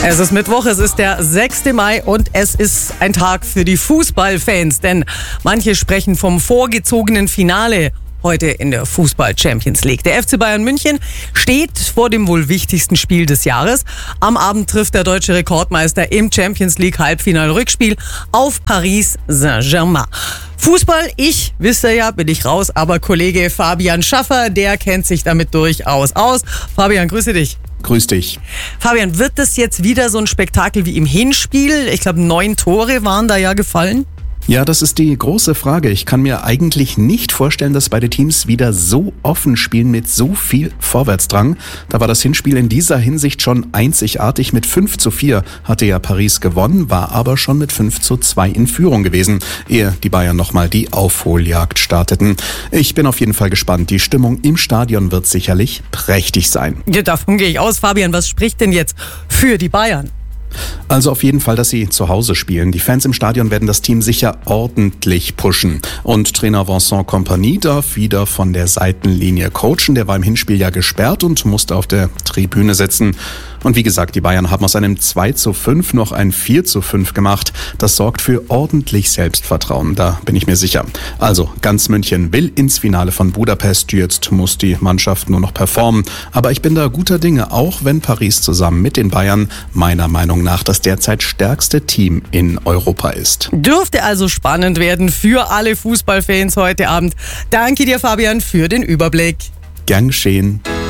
Es ist Mittwoch, es ist der 6. Mai und es ist ein Tag für die Fußballfans, denn manche sprechen vom vorgezogenen Finale heute in der Fußball-Champions League. Der FC Bayern München steht vor dem wohl wichtigsten Spiel des Jahres. Am Abend trifft der deutsche Rekordmeister im Champions League Halbfinal-Rückspiel auf Paris Saint-Germain. Fußball, wisst ihr ja, bin ich raus, aber Kollege Fabian Schaffer, der kennt sich damit durchaus aus. Fabian, grüße dich. Grüß dich. Fabian, wird das jetzt wieder so ein Spektakel wie im Hinspiel? Ich glaube, 9 Tore waren da ja gefallen. Ja, das ist die große Frage. Ich kann mir eigentlich nicht vorstellen, dass beide Teams wieder so offen spielen mit so viel Vorwärtsdrang. Da war das Hinspiel in dieser Hinsicht schon einzigartig. Mit 5:4 hatte ja Paris gewonnen, war aber schon mit 5:2 in Führung gewesen, ehe die Bayern nochmal die Aufholjagd starteten. Ich bin auf jeden Fall gespannt. Die Stimmung im Stadion wird sicherlich prächtig sein. Ja, davon gehe ich aus. Fabian, was spricht denn jetzt für die Bayern? Also auf jeden Fall, dass sie zu Hause spielen. Die Fans im Stadion werden das Team sicher ordentlich pushen. Und Trainer Vincent Kompany darf wieder von der Seitenlinie coachen. Der war im Hinspiel ja gesperrt und musste auf der Tribüne sitzen. Und wie gesagt, die Bayern haben aus einem 2:5 noch ein 4:5 gemacht. Das sorgt für ordentlich Selbstvertrauen, da bin ich mir sicher. Also, ganz München will ins Finale von Budapest. Jetzt muss die Mannschaft nur noch performen. Aber ich bin da guter Dinge, auch wenn Paris zusammen mit den Bayern meiner Meinung nach das derzeit stärkste Team in Europa ist. Dürfte also spannend werden für alle Fußballfans heute Abend. Danke dir, Fabian, für den Überblick. Gern geschehen.